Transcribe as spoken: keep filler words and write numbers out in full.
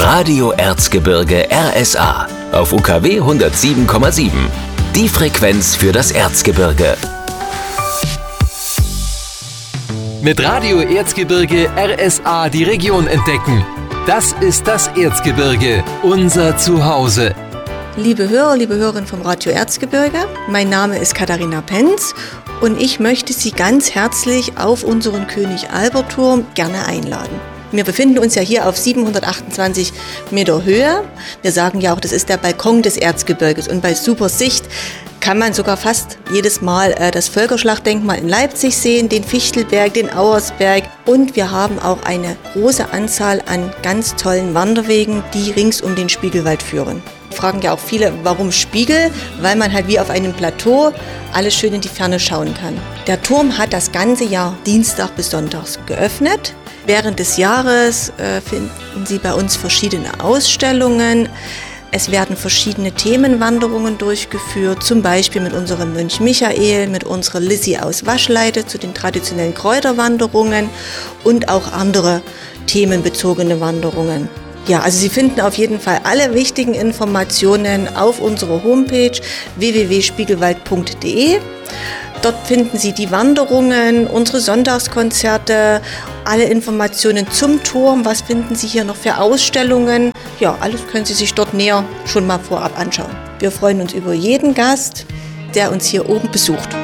Radio Erzgebirge R S A auf U K W hundertsieben Komma sieben. Die Frequenz für das Erzgebirge. Mit Radio Erzgebirge R S A die Region entdecken. Das ist das Erzgebirge, unser Zuhause. Liebe Hörer, liebe Hörerinnen vom Radio Erzgebirge, mein Name ist Katharina Penz und ich möchte Sie ganz herzlich auf unseren König-Albert-Turm gerne einladen. Wir befinden uns ja hier auf siebenhundertachtundzwanzig Meter Höhe. Wir sagen ja auch, das ist der Balkon des Erzgebirges. Und bei super Sicht kann man sogar fast jedes Mal äh, das Völkerschlachtdenkmal in Leipzig sehen, den Fichtelberg, den Auersberg. Und wir haben auch eine große Anzahl an ganz tollen Wanderwegen, die rings um den Spiegelwald führen. Fragen ja auch viele, warum Spiegel? Weil man halt wie auf einem Plateau alles schön in die Ferne schauen kann. Der Turm hat das ganze Jahr Dienstag bis Sonntags geöffnet. Während des Jahres äh, finden Sie bei uns verschiedene Ausstellungen. Es werden verschiedene Themenwanderungen durchgeführt, zum Beispiel mit unserem Mönch Michael, mit unserer Lissi aus Waschleite zu den traditionellen Kräuterwanderungen und auch andere themenbezogene Wanderungen. Ja, also Sie finden auf jeden Fall alle wichtigen Informationen auf unserer Homepage w w w punkt spiegelwald punkt d e. Dort finden Sie die Wanderungen, unsere Sonntagskonzerte, alle Informationen zum Turm. Was finden Sie hier noch für Ausstellungen? Ja, alles können Sie sich dort näher schon mal vorab anschauen. Wir freuen uns über jeden Gast, der uns hier oben besucht.